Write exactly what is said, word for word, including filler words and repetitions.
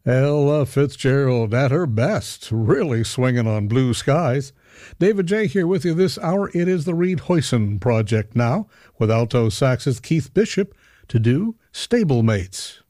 Ella Fitzgerald at her best, really swinging on blue skies. David J. here with you this hour. It is the Reed Hoyson Project now, with alto saxist Keith Bishop to do Stablemates.